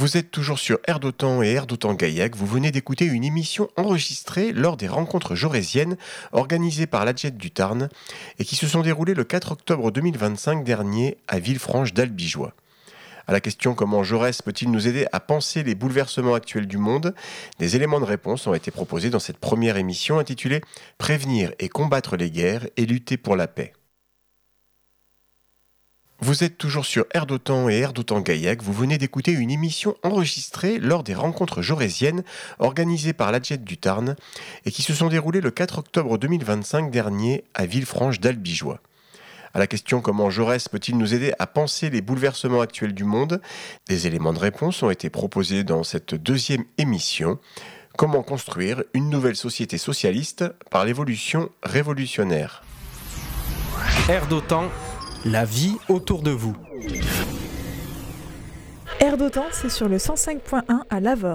Vous êtes toujours sur Air d'Otan et Air d'Otan-Gaillac. Vous venez d'écouter une émission enregistrée lors des rencontres jaurésiennes organisées par l'Adjet du Tarn et qui se sont déroulées le 4 octobre 2025 dernier à Villefranche d'Albigeois. À la question comment Jaurès peut-il nous aider à penser les bouleversements actuels du monde, des éléments de réponse ont été proposés dans cette première émission intitulée « Prévenir et combattre les guerres et lutter pour la paix ». Vous êtes toujours sur Air d'Otan et Air d'Otan-Gaillac. Vous venez d'écouter une émission enregistrée lors des rencontres jaurésiennes organisées par l'Adjet du Tarn et qui se sont déroulées le 4 octobre 2025 dernier à Villefranche d'Albigeois. À la question comment Jaurès peut-il nous aider à penser les bouleversements actuels du monde, des éléments de réponse ont été proposés dans cette deuxième émission. Comment construire une nouvelle société socialiste par l'évolution révolutionnaire. Air d'Otan, la vie autour de vous. Air d'Otan, c'est sur le 105.1 à Lavore.